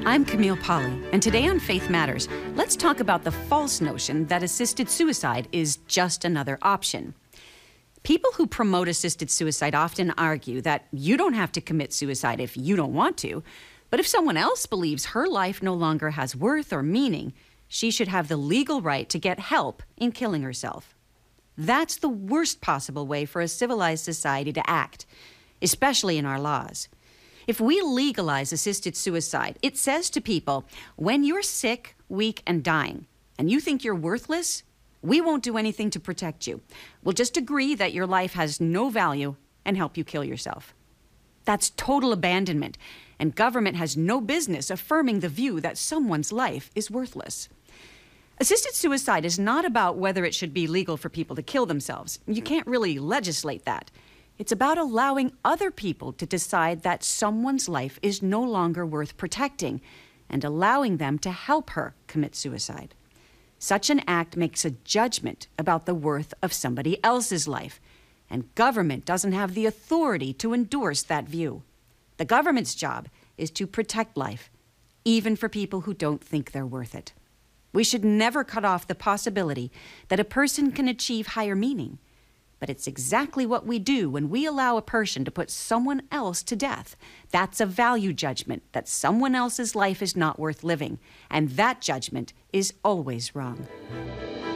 I'm Camille Polly, and today on Faith Matters, let's talk about the false notion that assisted suicide is just another option. People who promote assisted suicide often argue that you don't have to commit suicide if you don't want to, but if someone else believes her life no longer has worth or meaning, she should have the legal right to get help in killing herself. That's the worst possible way for a civilized society to act, especially in our laws. If we legalize assisted suicide, it says to people, when you're sick, weak, and dying, and you think you're worthless, we won't do anything to protect you. We'll just agree that your life has no value and help you kill yourself. That's total abandonment, and government has no business affirming the view that someone's life is worthless. Assisted suicide is not about whether it should be legal for people to kill themselves. You can't really legislate that. It's about allowing other people to decide that someone's life is no longer worth protecting and allowing them to help her commit suicide. Such an act makes a judgment about the worth of somebody else's life, and government doesn't have the authority to endorse that view. The government's job is to protect life, even for people who don't think they're worth it. We should never cut off the possibility that a person can achieve higher meaning. But it's exactly what we do when we allow a person to put someone else to death. That's a value judgment that someone else's life is not worth living, and that judgment is always wrong.